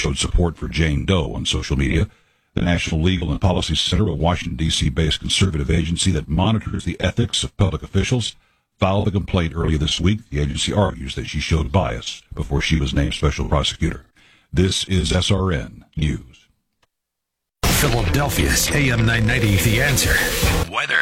showed support for Jane Doe on social media. The National Legal and Policy Center, a Washington, D.C.-based conservative agency that monitors the ethics of public officials, filed a complaint earlier this week. The agency argues that she showed bias before she was named special prosecutor. This is SRN News. Philadelphia's AM 990, The Answer. Weather.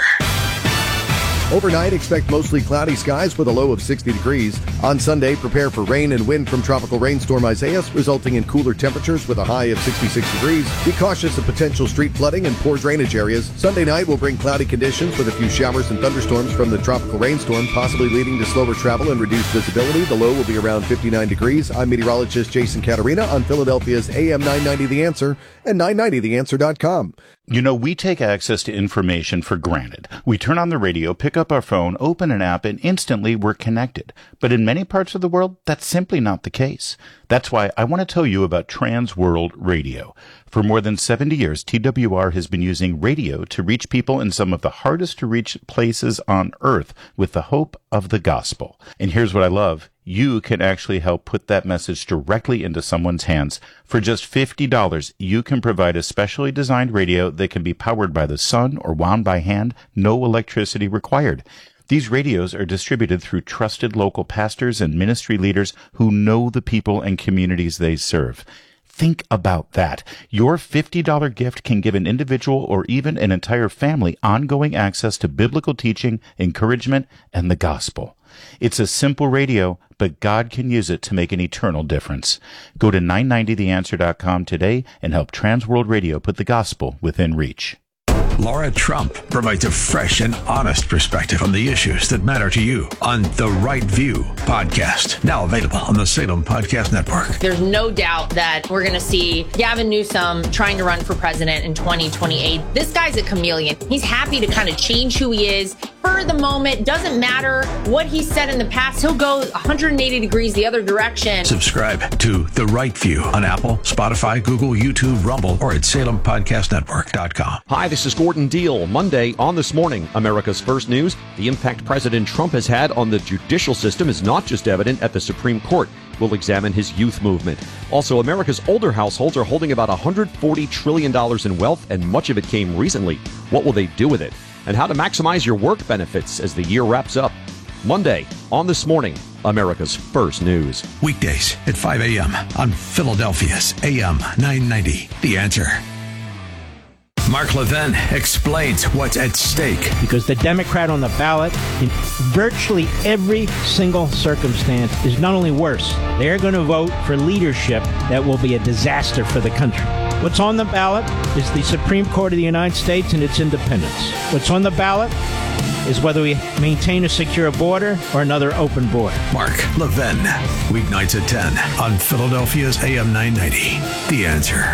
Overnight, expect mostly cloudy skies with a low of 60 degrees. On Sunday, prepare for rain and wind from tropical rainstorm Isaias, resulting in cooler temperatures with a high of 66 degrees. Be cautious of potential street flooding and poor drainage areas. Sunday night will bring cloudy conditions with a few showers and thunderstorms from the tropical rainstorm, possibly leading to slower travel and reduced visibility. The low will be around 59 degrees. I'm meteorologist Jason Caterina on Philadelphia's AM 990 The Answer and 990theanswer.com. You know, we take access to information for granted. We turn on the radio, pick up our phone, open an app, and instantly we're connected. But in many parts of the world, that's simply not the case. That's why I want to tell you about Trans World Radio. For more than 70 years, TWR has been using radio to reach people in some of the hardest to reach places on earth with the hope of the gospel. And here's what I love. You can actually help put that message directly into someone's hands. For just $50, you can provide a specially designed radio that can be powered by the sun or wound by hand, no electricity required. These radios are distributed through trusted local pastors and ministry leaders who know the people and communities they serve. Think about that. Your $50 gift can give an individual or even an entire family ongoing access to biblical teaching, encouragement, and the gospel. It's a simple radio, but God can use it to make an eternal difference. Go to 990theanswer.com today and help Trans World Radio put the gospel within reach. Laura Trump provides a fresh and honest perspective on the issues that matter to you on The Right View podcast, now available on the Salem Podcast Network. There's no doubt that we're going to see Gavin Newsom trying to run for president in 2028. This guy's a chameleon. He's happy to kind of change who he is for the moment. Doesn't matter what he said in the past. He'll go 180 degrees the other direction. Subscribe to The Right View on Apple, Spotify, Google, YouTube, Rumble, or at SalemPodcastNetwork.com. Hi, this is Gordon Deal. Monday on This Morning, America's First News. The impact President Trump has had on the judicial system is not just evident at the Supreme Court. We'll examine his youth movement. Also, America's older households are holding about $140 trillion in wealth, and much of it came recently. What will they do with it? And how to maximize your work benefits as the year wraps up. Monday on This Morning, America's First News. Weekdays at 5 a.m. on Philadelphia's AM 990. The Answer. Mark Levin explains what's at stake. Because the Democrat on the ballot, in virtually every single circumstance, is not only worse, they're going to vote for leadership that will be a disaster for the country. What's on the ballot is the Supreme Court of the United States and its independence. What's on the ballot is whether we maintain a secure border or another open border. Mark Levin, weeknights at 10 on Philadelphia's AM 990. The Answer.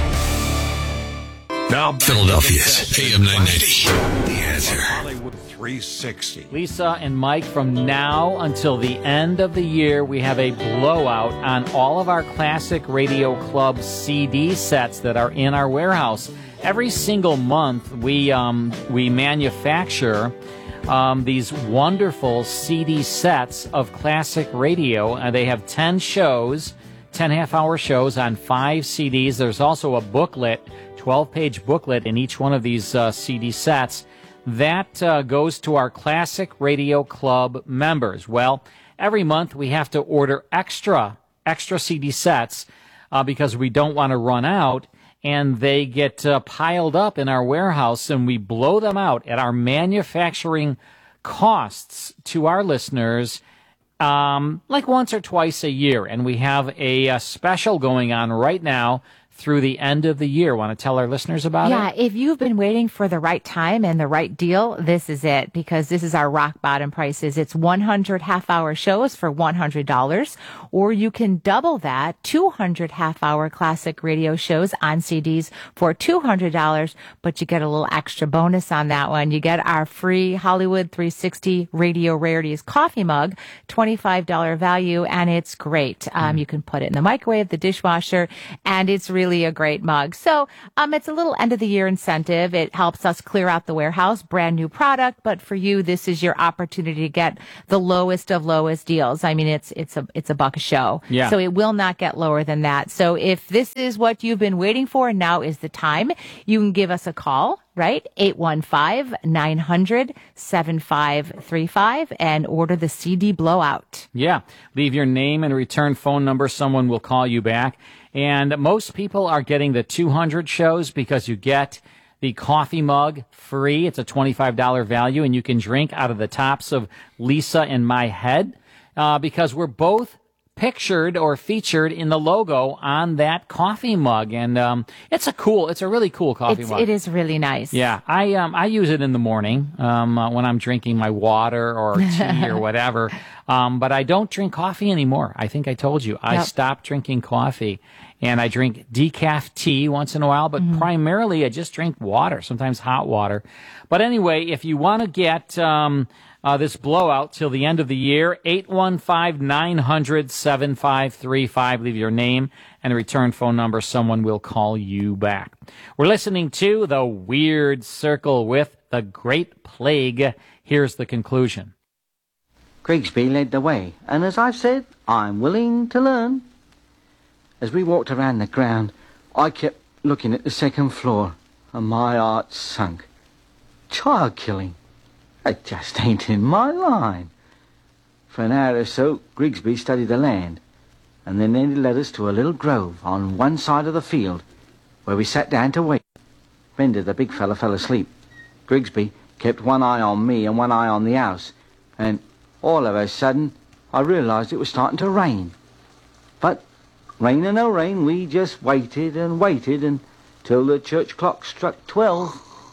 Now, Philadelphia's AM 990. The Answer. Hollywood 360. Lisa and Mike, from now until the end of the year, we have a blowout on all of our Classic Radio Club CD sets that are in our warehouse. Every single month, we manufacture these wonderful CD sets of classic radio. They have 10 shows, 10 half-hour shows on 5 CDs. There's also a booklet, 12-page booklet in each one of these CD sets. That goes to our Classic Radio Club members. Well, every month we have to order extra CD sets because we don't want to run out, and they get piled up in our warehouse, and we blow them out at our manufacturing costs to our listeners like once or twice a year. And we have a special going on right now through the end of the year. Want to tell our listeners about it? Yeah, if you've been waiting for the right time and the right deal, this is it, because this is our rock bottom prices. It's 100 half-hour shows for $100, or you can double that, 200 half-hour classic radio shows on CDs for $200, but you get a little extra bonus on that one. You get our free Hollywood 360 Radio Rarities coffee mug, $25 value, and it's great. You can put it in the microwave, the dishwasher, and it's really really a great mug. So, it's a little end of the year incentive. It helps us clear out the warehouse, brand new product. But for you, this is your opportunity to get the lowest of lowest deals. I mean, it's a buck a show. Yeah. So it will not get lower than that. So if this is what you've been waiting for, now is the time. You can give us a call, right? 815-900-7535 and order the CD Blowout. Yeah. Leave your name and return phone number. Someone will call you back. And most people are getting the 200 shows because you get the coffee mug free. It's a $25 value, and you can drink out of the tops of Lisa and my head because we're both pictured or featured in the logo on that coffee mug. And it's a really cool coffee mug. It is really nice. Yeah, I use it in the morning when I'm drinking my water or tea or whatever. But I don't drink coffee anymore. I think I told you. I stopped drinking coffee, and I drink decaf tea once in a while, but primarily I just drink water, sometimes hot water. But anyway, if you want to get this blowout till the end of the year, 815-900-7535. Leave your name and a return phone number. Someone will call you back. We're listening to The Weird Circle with The Great Plague. Here's the conclusion. Grigsby led the way, and as I've said, I'm willing to learn. As we walked around the ground, I kept looking at the second floor, and my heart sunk. Child killing. It just ain't in my line. For an hour or so, Grigsby studied the land, and then he led us to a little grove on one side of the field, where we sat down to wait. Bender, the big fella, fell asleep. Grigsby kept one eye on me and one eye on the house, and all of a sudden, I realised it was starting to rain. But rain or no rain, we just waited and waited until the church clock struck 12.